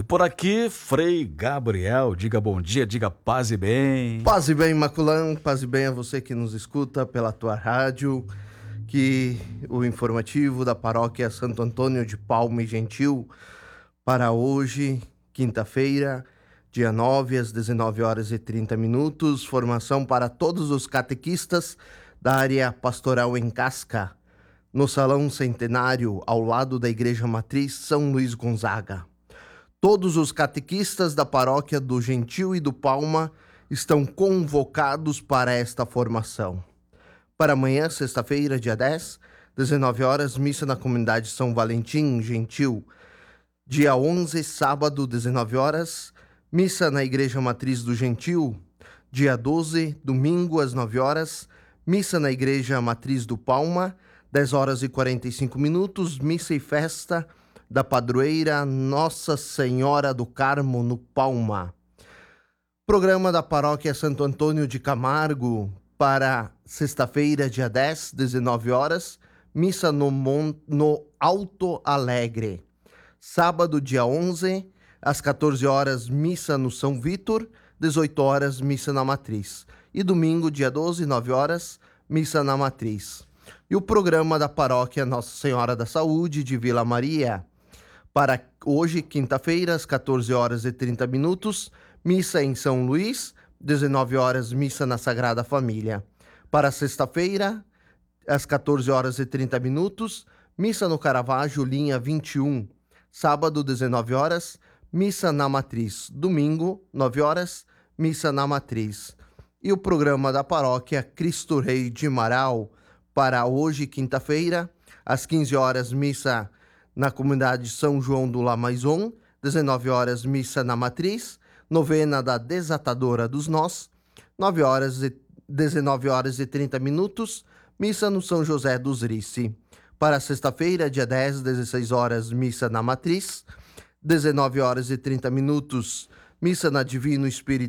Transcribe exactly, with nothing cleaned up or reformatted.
por aqui, Frei Gabriel. Diga bom dia, diga paz e bem. Paz e bem, Maculão, paz e bem a você que nos escuta pela tua rádio, que o informativo da paróquia Santo Antônio de Palma e Gentil para hoje, quinta-feira, dia nove, às dezenove horas e trinta minutos, formação para todos os catequistas da área pastoral em Casca, no Salão Centenário, ao lado da Igreja Matriz São Luís Gonzaga. Todos os catequistas da paróquia do Gentil e do Palma estão convocados para esta formação. Para amanhã, sexta-feira, dia dez, dezenove horas, missa na comunidade São Valentim, Gentil. Dia onze, sábado, dezenove horas, missa na Igreja Matriz do Gentil. Dia doze, domingo, às nove horas, missa na Igreja Matriz do Palma. dez horas e quarenta e cinco minutos, missa e festa da padroeira Nossa Senhora do Carmo, no Palma. Programa da paróquia Santo Antônio de Camargo para sexta-feira, dia dez, dezenove horas, missa no, Mon... no Alto Alegre. Sábado, dia onze, às quatorze horas, missa no São Vítor, dezoito horas, missa na Matriz. E domingo, dia doze, nove horas, missa na Matriz. E o programa da paróquia Nossa Senhora da Saúde de Vila Maria. Para hoje, quinta-feira, às quatorze horas e trinta minutos, missa em São Luís, dezenove horas, missa na Sagrada Família. Para sexta-feira, às quatorze horas e trinta minutos, missa no Caravaggio, linha vinte e um. Sábado, dezenove horas, missa na Matriz. Domingo, nove horas, missa na Matriz. E o programa da paróquia Cristo Rei de Marau. Para hoje, quinta-feira, às quinze horas, missa na comunidade São João do La Maison, dezenove horas, missa na Matriz, novena da Desatadora dos Nós, nove horas e dezenove horas e trinta minutos, missa no São José dos Rice. Para sexta-feira, dia dez, dezesseis horas, missa na Matriz, dezenove horas e trinta minutos, missa na Divino Espírito